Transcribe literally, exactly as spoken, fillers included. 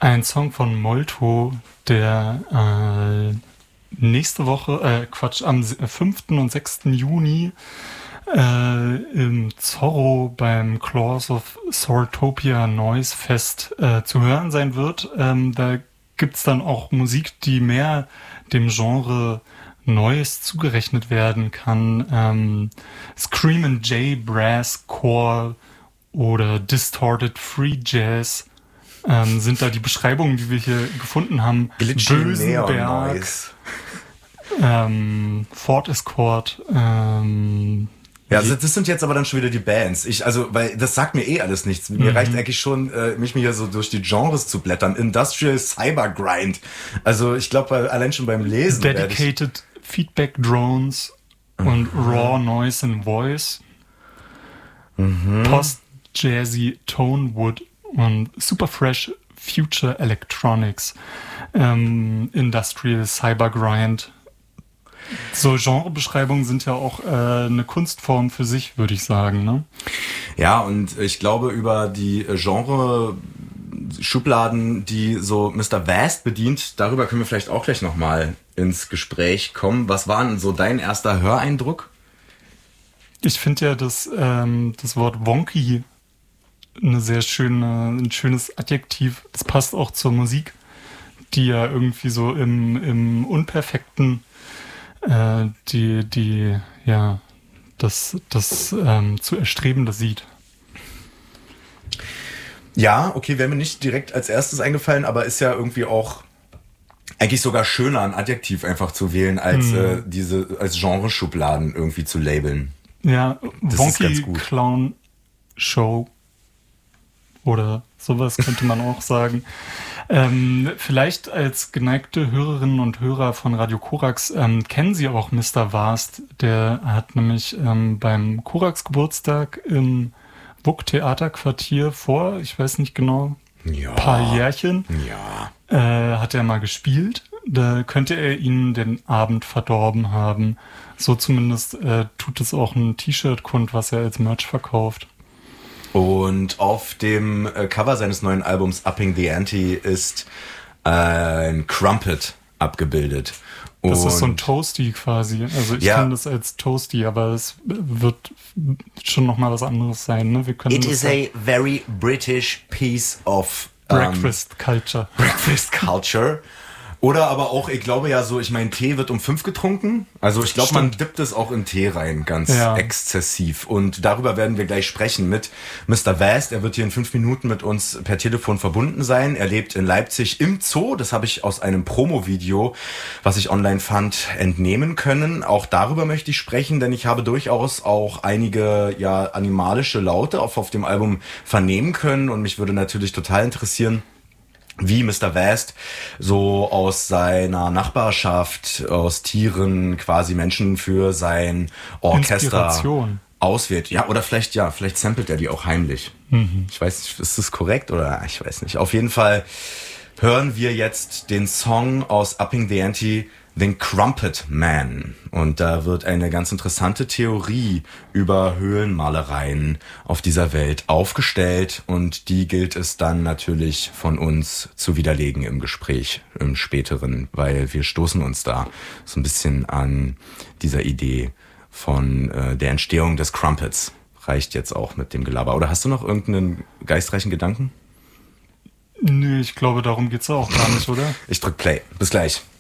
Ein Song von Molto, der äh, nächste Woche, äh, Quatsch, am fünften und sechsten Juni äh, im Zorro beim Claws of Soultopia Noise Fest äh, zu hören sein wird. Ähm, da gibt's dann auch Musik, die mehr dem Genre Noise zugerechnet werden kann. Ähm, Screamin' J, Brass, Core oder Distorted Free Jazz ähm, sind da die Beschreibungen, die wir hier gefunden haben. Bösenberg, ähm, Ford Escort. Ähm, ja, also das sind jetzt aber dann schon wieder die Bands. Ich, also, weil das sagt mir eh alles nichts. Mir mhm. reicht eigentlich schon, äh, mich mir so durch die Genres zu blättern. Industrial Cyber Grind. Also ich glaube, allein schon beim Lesen. Dedicated Feedback Drones mhm. und Raw Noise and Voice. Mhm. Post-Jazzy Tonewood und Super Fresh Future Electronics. Ähm, Industrial Cyber Grind. So Genrebeschreibungen sind ja auch äh, eine Kunstform für sich, würde ich sagen, ne? Ja, und ich glaube, über die Genre-Schubladen, die so Mister Vast bedient, darüber können wir vielleicht auch gleich nochmal ins Gespräch kommen. Was war denn so dein erster Höreindruck? Ich finde ja das, ähm, das Wort wonky eine sehr schöne, ein schönes Adjektiv. Das passt auch zur Musik, die ja irgendwie so im, im Unperfekten äh, die, die, ja, das, das ähm, zu Erstrebende sieht. Ja, okay, wäre mir nicht direkt als erstes eingefallen, aber ist ja irgendwie auch eigentlich sogar schöner, ein Adjektiv einfach zu wählen, als hm. äh, diese, als Genreschubladen irgendwie zu labeln. Ja, das Wonky Clown Show oder sowas könnte man auch sagen. Ähm, vielleicht als geneigte Hörerinnen und Hörer von Radio Korax ähm, kennen Sie auch Mister Vast. Der hat nämlich ähm, beim Korax Geburtstag im W U K-Theaterquartier vor, ich weiß nicht genau, ja. paar Jährchen, ja. äh, hat er mal gespielt. Da könnte er Ihnen den Abend verdorben haben. So zumindest äh, tut es auch ein T-Shirt kund, was er als Merch verkauft. Und auf dem Cover seines neuen Albums Upping the Ante ist ein Crumpet abgebildet. Das und ist so ein Toasty quasi. Also ich ja. kenne das als Toasty, aber es wird schon nochmal was anderes sein. Ne? Wir können It is a very British piece of Breakfast um, Culture. Breakfast Culture. Oder aber auch, ich glaube ja so, ich meine, Tee wird um fünf getrunken. Also ich glaube, man dippt es auch in Tee rein, ganz ja. exzessiv. Und darüber werden wir gleich sprechen mit Mister Vast. Er wird hier in fünf Minuten mit uns per Telefon verbunden sein. Er lebt in Leipzig im Zoo. Das habe ich aus einem Promo-Video, was ich online fand, entnehmen können. Auch darüber möchte ich sprechen, denn ich habe durchaus auch einige ja animalische Laute auf, auf dem Album vernehmen können. Und mich würde natürlich total interessieren, wie Mister Vast so aus seiner Nachbarschaft, aus Tieren quasi Menschen für sein Orchester auswählt. Ja, oder vielleicht, ja, vielleicht samplet er die auch heimlich. Mhm. Ich weiß nicht, ist das korrekt oder ich weiß nicht. Auf jeden Fall hören wir jetzt den Song aus Upping the Ante, The Crumpet Man. Und da wird eine ganz interessante Theorie über Höhlenmalereien auf dieser Welt aufgestellt und die gilt es dann natürlich von uns zu widerlegen im Gespräch, im späteren, weil wir stoßen uns da so ein bisschen an dieser Idee von äh, der Entstehung des Crumpets. Reicht jetzt auch mit dem Gelaber. Oder hast du noch irgendeinen geistreichen Gedanken? Nö, ich glaube, darum geht's auch gar nicht, oder? Ich drück Play. Bis gleich.